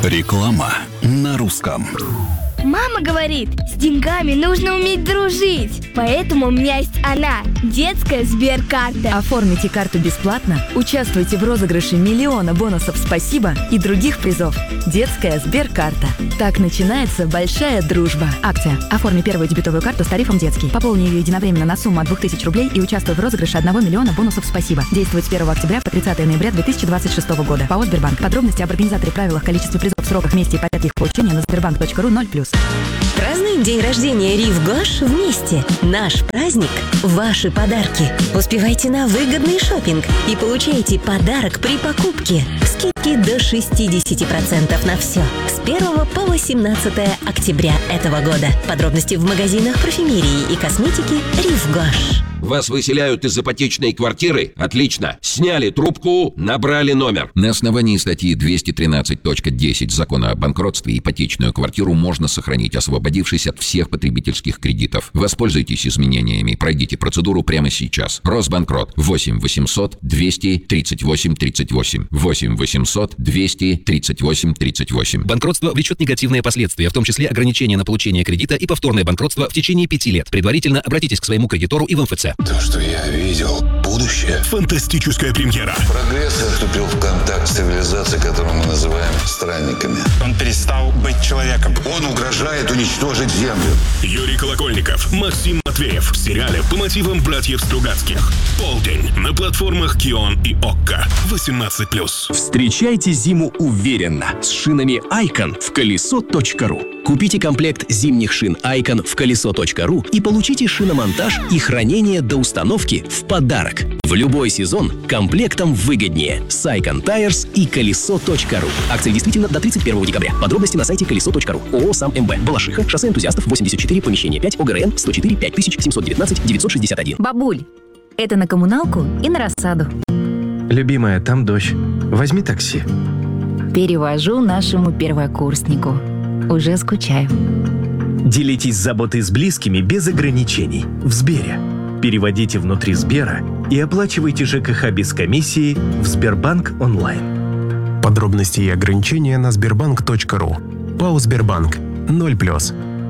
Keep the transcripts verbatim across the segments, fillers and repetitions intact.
Реклама на русском. Мама говорит, с деньгами нужно уметь дружить. Поэтому у меня есть она, детская Сберкарта. Оформите карту бесплатно, участвуйте в розыгрыше миллиона бонусов «Спасибо» и других призов. Детская Сберкарта. Так начинается большая дружба. Акция. Оформи первую дебетовую карту с тарифом «Детский». Пополни ее единовременно на сумму от двух тысяч рублей и участвуй в розыгрыше одного миллиона бонусов «Спасибо». Действует с первого октября по тридцатое ноября две тысячи двадцать шестого года. ПАО «Сбербанк». Подробности об организаторе, правилах, количестве призов, сроках, месте и порядке их получения на сбербанк точка ру ноль плюс. Празднуем день рождения Рив Гош вместе. Наш праздник – ваши подарки. Успевайте на выгодный шопинг и получайте подарок при покупке. Скидки до шестьдесят процентов на все. С первого по восемнадцатое октября этого года. Подробности в магазинах парфюмерии и косметики Рив Гош. Вас выселяют из ипотечной квартиры? Отлично. Сняли трубку, набрали номер. На основании статьи двести тринадцать точка десять Закона о банкротстве ипотечную квартиру можно сохранить, освободившись от всех потребительских кредитов. Воспользуйтесь изменениями. Пройдите процедуру прямо сейчас. Росбанкрот. восемь восемьсот двести тридцать восемь тридцать восемь. восемь восемьсот двести тридцать восемь тридцать восемь. Банкротство влечет негативные последствия, в том числе ограничение на получение кредита и повторное банкротство в течение пяти лет. Предварительно обратитесь к своему кредитору и в эм эф цэ. То, что я видел, будущее. Фантастическая премьера. Прогресс вступил в контакт с цивилизацией, которую мы называем странниками. Он перестал быть человеком. Он угрожает уничтожить Землю. Юрий Колокольников, Максим Матвеев в сериале по мотивам братьев Стругацких. Полдень на платформах Кион и Окко. восемнадцать плюс. Встречайте зиму уверенно с шинами Айкон в колесо точка ру. Купите комплект зимних шин Айкон в колесо точка ру и получите шиномонтаж и хранение до установки в подарок. В любой сезон комплектом выгоднее с Айкон Tires и колесо точка ру. Акция действительно до тридцать первого декабря. Подробности на сайте колесо точка ру. ООО «Сам МБ». Балашиха, шоссе Энтузиастов, восемьдесят четыре, помещение пять, ОГРН сто четыре пять тысяч семьсот девятнадцать девятьсот шестьдесят один. Бабуль, это на коммуналку и на рассаду. Любимая, там дождь. Возьми такси. Перевожу нашему первокурснику. Уже скучаю. Делитесь заботой с близкими без ограничений. В Сбере. Переводите внутри Сбера и оплачивайте ЖКХ без комиссии в Сбербанк онлайн. Подробности и ограничения на сбербанк точка ру. ПАО «Сбербанк». ноль плюс.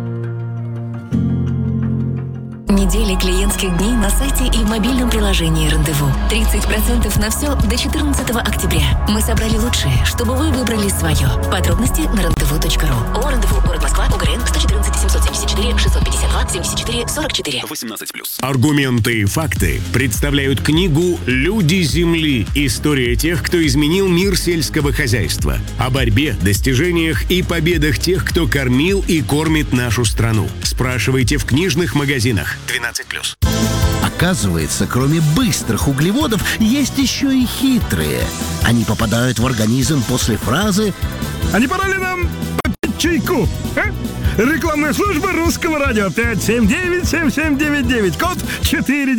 Недели клиентских дней на сайте и в мобильном приложении Рандеву. тридцать процентов на все до четырнадцатого октября. Мы собрали лучшее, чтобы вы выбрали свое. Подробности на рандеву точка ру. О, Рандеву, город Москва, ОГРН сто четырнадцать семьсот семьдесят четыре шестьсот пятьдесят два семьдесят четыре сорок четыре. восемнадцать плюс. Аргументы и факты представляют книгу «Люди Земли. История тех, кто изменил мир сельского хозяйства». О борьбе, достижениях и победах тех, кто кормил и кормит нашу страну. Спрашивайте в книжных магазинах. двенадцать плюс. Оказывается, кроме быстрых углеводов, есть еще и хитрые. Они попадают в организм после фразы «А не пора ли нам попить чайку?» а? Рекламная служба русского радио пять семь девять семь семь девять девять, код четыре.